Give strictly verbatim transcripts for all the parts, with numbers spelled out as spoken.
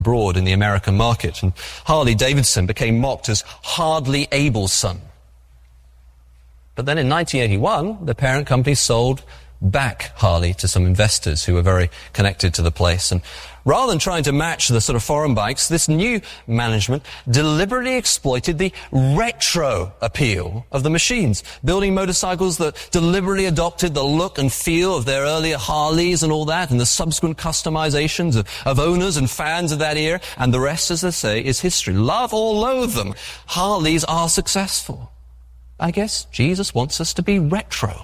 abroad in the American market, and Harley-Davidson became mocked as hardly Abel's son. But then in nineteen eighty-one, the parent company sold back Harley to some investors who were very connected to the place. And rather than trying to match the sort of foreign bikes, this new management deliberately exploited the retro appeal of the machines, building motorcycles that deliberately adopted the look and feel of their earlier Harleys and all that, and the subsequent customizations of, of owners and fans of that era. And the rest, as they say, is history. Love or loathe them, Harleys are successful. I guess Jesus wants us to be retro.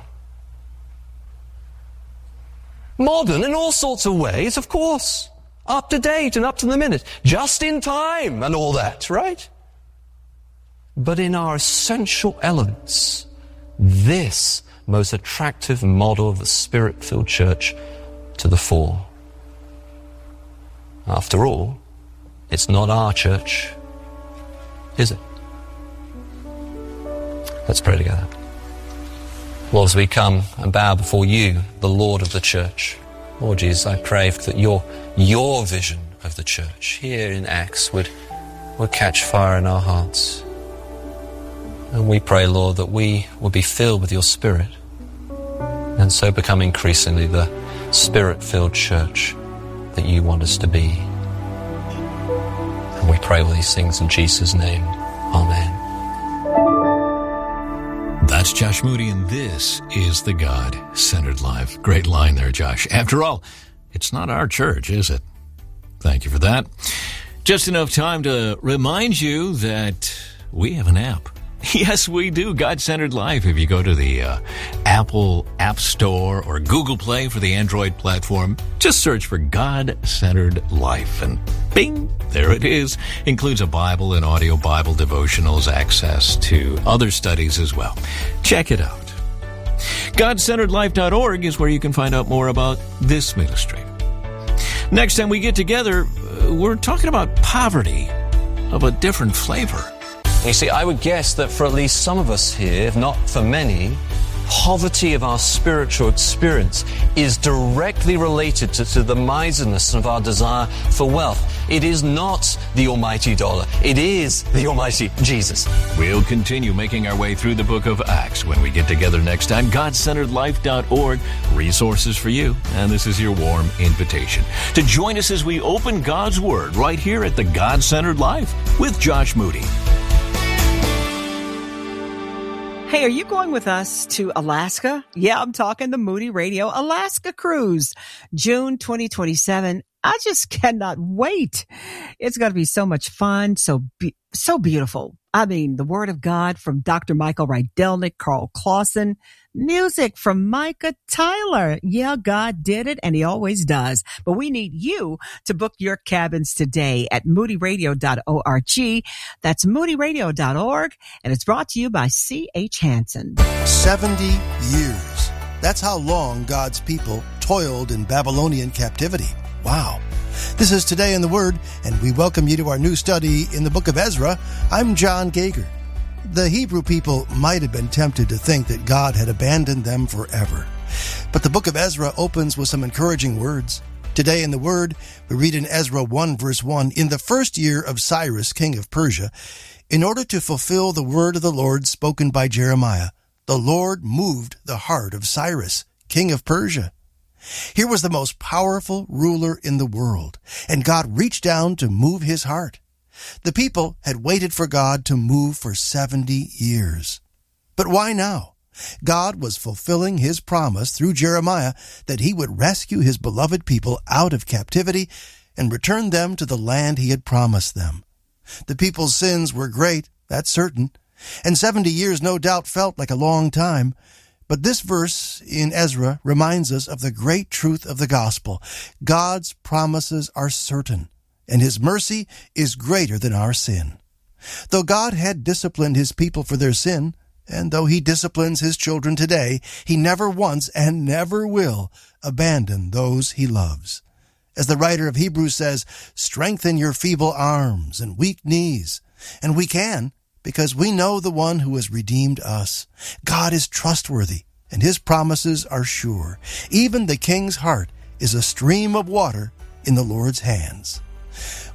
Modern in all sorts of ways, of course. Up to date and up to the minute. Just in time and all that, right? But in our essential elements, this most attractive model of the Spirit-filled church to the fore. After all, it's not our church, is it? Let's pray together. Lord, as we come and bow before you, the Lord of the church, Lord Jesus, I pray that your, your vision of the church here in Acts would, would catch fire in our hearts. And we pray, Lord, that we will be filled with your Spirit and so become increasingly the Spirit-filled church that you want us to be. And we pray all these things in Jesus' name. Amen. That's Josh Moody, and this is the God-Centered Life. Great line there, Josh. After all, it's not our church, is it? Thank you for that. Just enough time to remind you that we have an app. Yes, we do. God-Centered Life. If you go to the uh, Apple App Store or Google Play for the Android platform, just search for God-Centered Life, and bing, there it is. Includes a Bible and audio Bible devotionals, access to other studies as well. Check it out. God Centered Life dot org is where you can find out more about this ministry. Next time we get together, uh, we're talking about poverty of a different flavor. You see, I would guess that for at least some of us here, if not for many, poverty of our spiritual experience is directly related to, to the miserliness of our desire for wealth. It is not the almighty dollar. It is the almighty Jesus. We'll continue making our way through the book of Acts when we get together next time. God Centered Life dot org, resources for you. And this is your warm invitation to join us as we open God's Word right here at the God-Centered Life with Josh Moody. Hey, are you going with us to Alaska? Yeah, I'm talking the Moody Radio Alaska Cruise, June twenty twenty-seven. I just cannot wait. It's going to be so much fun, so be- so beautiful. I mean, the Word of God from Doctor Michael Rydelnik, Carl Clausen, music from Micah Tyler. Yeah, God did it, and He always does. But we need you to book your cabins today at moody radio dot org. That's moody radio dot org, and it's brought to you by C H Hansen. Seventy years. That's how long God's people toiled in Babylonian captivity. Wow. This is Today in the Word, and we welcome you to our new study in the book of Ezra. I'm John Gager. The Hebrew people might have been tempted to think that God had abandoned them forever. But the book of Ezra opens with some encouraging words. Today in the Word, we read in Ezra one verse one, "In the first year of Cyrus, king of Persia, in order to fulfill the word of the Lord spoken by Jeremiah, the Lord moved the heart of Cyrus, king of Persia." Here was the most powerful ruler in the world, and God reached down to move his heart. The people had waited for God to move for seventy years. But why now? God was fulfilling his promise through Jeremiah that he would rescue his beloved people out of captivity and return them to the land he had promised them. The people's sins were great, that's certain, and seventy years no doubt felt like a long time. But this verse in Ezra reminds us of the great truth of the gospel. God's promises are certain, and his mercy is greater than our sin. Though God had disciplined his people for their sin, and though he disciplines his children today, he never once and never will abandon those he loves. As the writer of Hebrews says, "Strengthen your feeble arms and weak knees." And we can, because we know the one who has redeemed us. God is trustworthy, and his promises are sure. Even the king's heart is a stream of water in the Lord's hands.